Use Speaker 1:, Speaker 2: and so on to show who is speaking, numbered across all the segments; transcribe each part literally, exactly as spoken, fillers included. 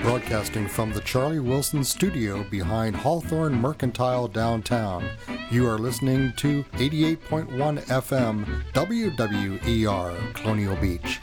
Speaker 1: Broadcasting from the Charlie Wilson Studio behind Hawthorne Mercantile downtown. You are listening to eighty-eight point one F M W W E R Colonial Beach.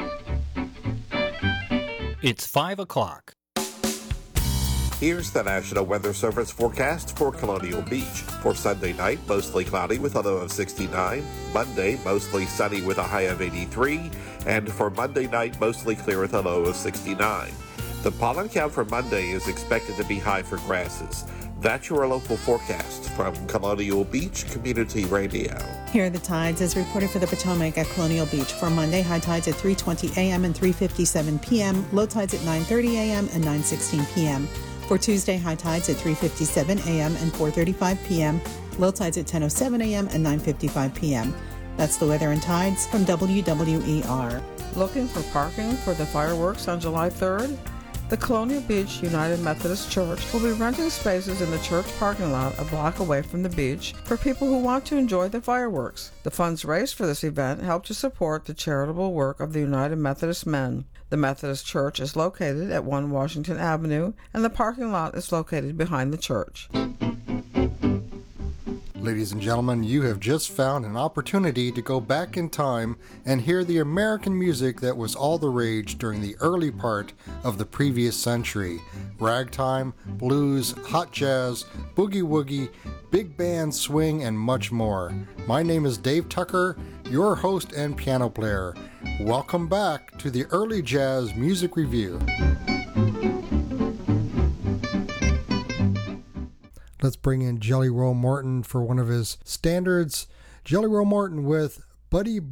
Speaker 2: It's five o'clock.
Speaker 3: Here's the National Weather Service forecast for Colonial Beach. For Sunday night, mostly cloudy with a low of sixty-nine. Monday, mostly sunny with a high of eighty-three. And for Monday night, mostly clear with a low of sixty-nine. The pollen count for Monday is expected to be high for grasses. That's your local forecast from Colonial Beach Community Radio.
Speaker 4: Here are the tides as reported for the Potomac at Colonial Beach. For Monday, high tides at three twenty a.m. and three fifty-seven p.m., low tides at nine thirty a.m. and nine sixteen p.m. For Tuesday, high tides at three fifty-seven a.m. and four thirty-five p.m., low tides at ten oh seven a.m. and nine fifty-five p.m. That's the weather and tides from W W E R.
Speaker 5: Looking for parking for the fireworks on July third? The Colonial Beach United Methodist Church will be renting spaces in the church parking lot a block away from the beach for people who want to enjoy the fireworks. The funds raised for this event help to support the charitable work of the United Methodist Men. The Methodist Church is located at one Washington Avenue, and the parking lot is located behind the church.
Speaker 1: Ladies and gentlemen, you have just found an opportunity to go back in time and hear the American music that was all the rage during the early part of the previous century. Ragtime, blues, hot jazz, boogie woogie, big band swing, and much more. My name is Dave Tucker, your host and piano player. Welcome back to the Early Jazz Music Review. Let's bring in Jelly Roll Morton for one of his standards. Jelly Roll Morton with Buddy